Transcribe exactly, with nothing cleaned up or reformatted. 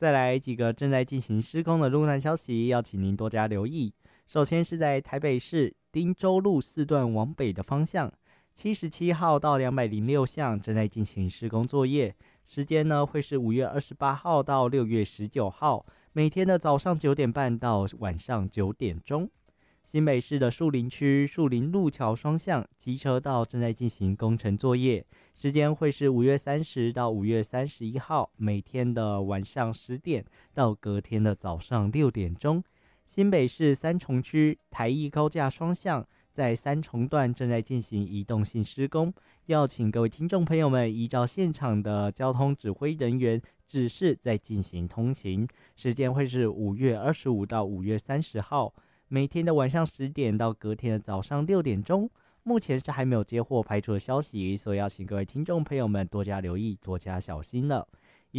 再来几个正在进行施工的路段消息，要请您多加留意。首先是在台北市汀州路四段往北的方向，七十七号到两百零六巷正在进行施工作业，时间呢会是五月二十八号到六月十九号，每天的早上九点半到晚上九点钟。新北市的树林区树林路桥双向机车道正在进行工程作业，时间会是五月三十到五月三十一号，每天的晚上十点到隔天的早上六点钟。新北市三重区台艺高架双向在三重段正在进行移动性施工，要请各位听众朋友们依照现场的交通指挥人员指示在进行通行，时间会是五月二十五到五月三十号，每天的晚上十点到隔天的早上六点钟。目前是还没有接获排除的消息，所以要请各位听众朋友们多加留意，多加小心了。